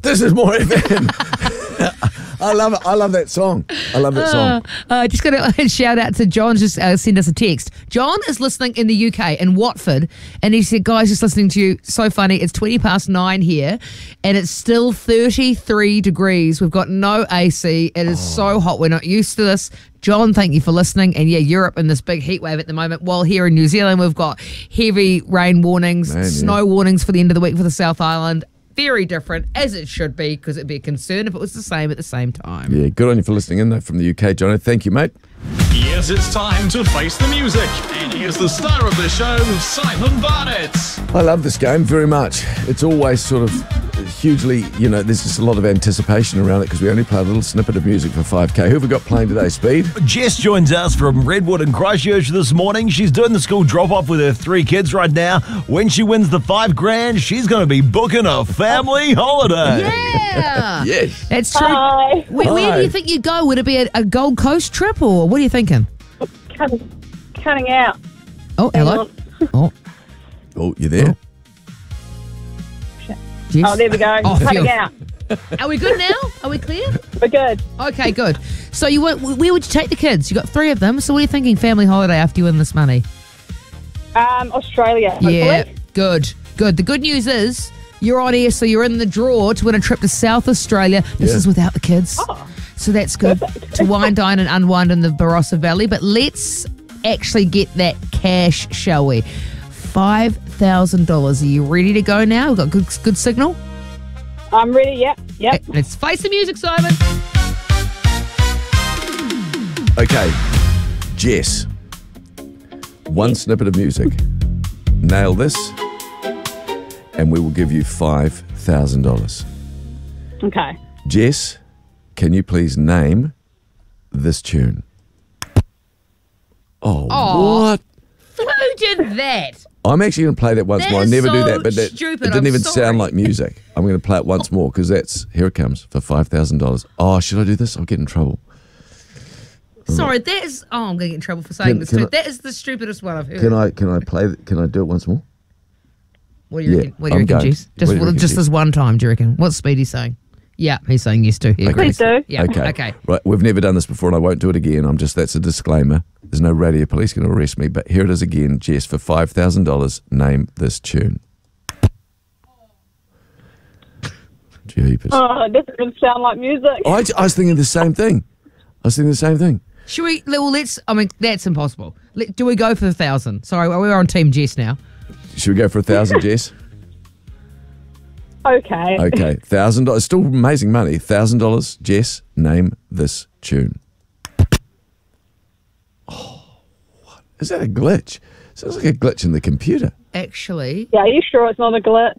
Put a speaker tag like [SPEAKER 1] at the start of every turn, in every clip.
[SPEAKER 1] This is More FM. I love it. I love that song. I love that song.
[SPEAKER 2] Just got to shout out to John. Just send us a text. John is listening in the UK, in Watford, and he said, guys, just listening to you. So funny. It's 9:20 here, and it's still 33 degrees. We've got no AC. It is so hot. We're not used to this. John, thank you for listening. And yeah, Europe in this big heat wave at the moment. While here in New Zealand, we've got heavy rain warnings, snow warnings for the end of the week for the South Island. Very different, as it should be, because it'd be a concern if it was the same at the same time.
[SPEAKER 1] Yeah, good on you for listening in, though, from the UK, Johnny. Thank you, mate.
[SPEAKER 3] Yes, it's time to face the music. And here's the star of the show, Simon Barnett.
[SPEAKER 1] I love this game very much. It's always sort of hugely, there's just a lot of anticipation around it because we only play a little snippet of music for 5K. Who have we got playing today, Speed?
[SPEAKER 4] Jess joins us from Redwood and Christchurch this morning. She's doing the school drop-off with her 3 kids right now. When she wins the $5,000, she's going to be booking a family holiday.
[SPEAKER 2] Yeah.
[SPEAKER 1] Yes.
[SPEAKER 2] That's true.
[SPEAKER 5] Hi.
[SPEAKER 2] Where do you think you'd go? Would it be a Gold Coast trip, or what are you thinking?
[SPEAKER 5] Cutting out.
[SPEAKER 2] Oh, hello.
[SPEAKER 1] Oh, you there?
[SPEAKER 2] Yes.
[SPEAKER 5] Oh, there we go.
[SPEAKER 2] Oh,
[SPEAKER 5] Cutting out.
[SPEAKER 2] Are we good now? Are we clear?
[SPEAKER 5] We're good.
[SPEAKER 2] Okay, good. So where would you take the kids? You got 3 of them. So what are you thinking? Family holiday after you win this money?
[SPEAKER 5] Australia. Hopefully.
[SPEAKER 2] Yeah, good. The good news is you're on air, so you're in the draw to win a trip to South Australia. This is without the kids. Oh, so that's good. To wine, dine and unwind in the Barossa Valley. But let's actually get that cash, shall we? $5,000. Are you ready to go now? We've got good signal?
[SPEAKER 5] I'm ready, yep.
[SPEAKER 2] Let's face the music, Simon.
[SPEAKER 1] Okay, Jess. One snippet of music. Nail this, and we will give you $5,000.
[SPEAKER 5] Okay.
[SPEAKER 1] Jess, can you please name this tune? Oh, what?
[SPEAKER 2] Who did that?
[SPEAKER 1] I'm actually going to play that once more. I
[SPEAKER 2] is
[SPEAKER 1] never do
[SPEAKER 2] so
[SPEAKER 1] that, but
[SPEAKER 2] stupid.
[SPEAKER 1] it didn't
[SPEAKER 2] I'm
[SPEAKER 1] even
[SPEAKER 2] sorry.
[SPEAKER 1] sound like music. I'm going to play it once more because here it comes for $5,000. Oh, should I do this? I'll get in trouble.
[SPEAKER 2] Sorry, that is. Oh, I'm going to get in trouble for saying this too.
[SPEAKER 1] I-
[SPEAKER 2] That is the stupidest one I've heard.
[SPEAKER 1] Can I do it once more?
[SPEAKER 2] What do you reckon? What do you
[SPEAKER 1] I'm
[SPEAKER 2] reckon,
[SPEAKER 1] going.
[SPEAKER 2] Jess?
[SPEAKER 1] What do you reckon,
[SPEAKER 2] Just
[SPEAKER 1] Jess?
[SPEAKER 2] this one time, do you reckon? What's Speedy saying? Yeah, he's saying yes too. He agrees.
[SPEAKER 5] Please do.
[SPEAKER 2] Yeah. Okay.
[SPEAKER 1] Right, we've never done this before and I won't do it again. That's a disclaimer. There's no radio police going to arrest me, but here it is again, Jess, for $5,000. Name this tune. Jeepers.
[SPEAKER 5] Oh, it doesn't sound like music.
[SPEAKER 1] I was thinking the same thing.
[SPEAKER 2] Should we? Well, let's. I mean, that's impossible. Do we go for 1,000? Sorry, we're on Team Jess now.
[SPEAKER 1] Should we go for 1,000, Jess?
[SPEAKER 5] Okay.
[SPEAKER 1] Okay, $1,000. Still amazing money. $1,000. Jess, name this tune. Oh, what? Is that a glitch? Sounds like a glitch in the computer.
[SPEAKER 2] Actually,
[SPEAKER 5] Yeah, are you sure it's not a glitch?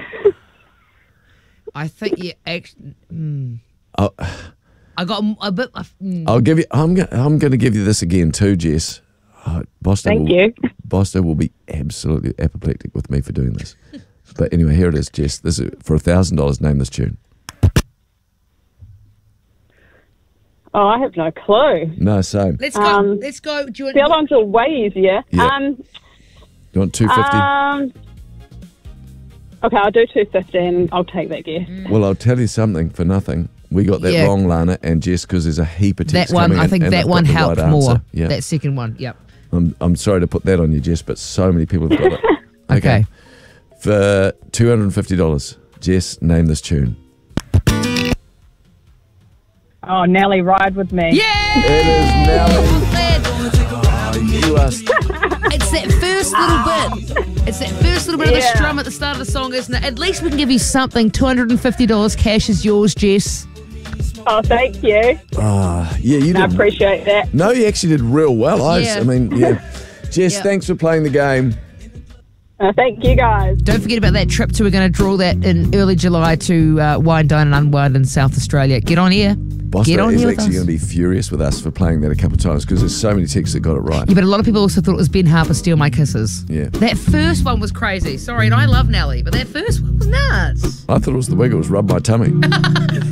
[SPEAKER 2] I think you actually.
[SPEAKER 1] Oh.
[SPEAKER 2] I got a bit.
[SPEAKER 1] I'll give you. I'm going to give you this again too, Jess.
[SPEAKER 5] Thank you.
[SPEAKER 1] Boston will be absolutely apoplectic with me for doing this. But anyway, here it is, Jess. This is for $1,000. Name this tune.
[SPEAKER 5] Oh, I have no clue.
[SPEAKER 1] No, same.
[SPEAKER 2] Let's go. Let's go. Do you
[SPEAKER 5] The other
[SPEAKER 2] want?
[SPEAKER 5] ones are way easier.
[SPEAKER 1] Yeah. You want 250?
[SPEAKER 5] Okay, I'll do 250 and I'll take that guess.
[SPEAKER 1] Well, I'll tell you something for nothing. We got that
[SPEAKER 2] Yeah.
[SPEAKER 1] wrong, Lana and Jess, because there's a heap of
[SPEAKER 2] That
[SPEAKER 1] texts
[SPEAKER 2] one.
[SPEAKER 1] coming
[SPEAKER 2] I
[SPEAKER 1] in,
[SPEAKER 2] think
[SPEAKER 1] and
[SPEAKER 2] that
[SPEAKER 1] I've
[SPEAKER 2] one
[SPEAKER 1] got the
[SPEAKER 2] helped
[SPEAKER 1] right
[SPEAKER 2] more.
[SPEAKER 1] answer. Yeah.
[SPEAKER 2] That second one. Yep.
[SPEAKER 1] I'm sorry to put that on you, Jess, but so many people have got it.
[SPEAKER 2] Okay.
[SPEAKER 1] For $250, Jess, name this tune.
[SPEAKER 5] Oh, Nelly, ride with me.
[SPEAKER 2] Yeah.
[SPEAKER 1] It is Nelly. You are.
[SPEAKER 2] It's that first little bit. It's that first little bit of the
[SPEAKER 5] Yeah.
[SPEAKER 2] strum at the start of the song, isn't it? At least we can give you something. $250 cash is yours, Jess.
[SPEAKER 5] Oh, thank you.
[SPEAKER 1] Yeah, you
[SPEAKER 5] I
[SPEAKER 1] did.
[SPEAKER 5] appreciate that.
[SPEAKER 1] No, you actually did real well. I mean, yeah. Jess,
[SPEAKER 2] Yeah.
[SPEAKER 1] thanks for playing the game.
[SPEAKER 5] Thank you, guys.
[SPEAKER 2] Don't forget about that trip too. We're going to draw that in early July to Wine, Dine and Unwind in South Australia. Get on here.
[SPEAKER 1] Boster
[SPEAKER 2] Get on
[SPEAKER 1] is
[SPEAKER 2] here with
[SPEAKER 1] actually
[SPEAKER 2] us.
[SPEAKER 1] going to be furious with us for playing that a couple of times because there's so many texts that got it right.
[SPEAKER 2] Yeah, but a lot of people also thought it was Ben Harper, Steal My Kisses.
[SPEAKER 1] Yeah.
[SPEAKER 2] That first one was crazy. Sorry, and I love Nelly, but that first one was nuts.
[SPEAKER 1] I thought it was the Wiggles, Rub My Tummy.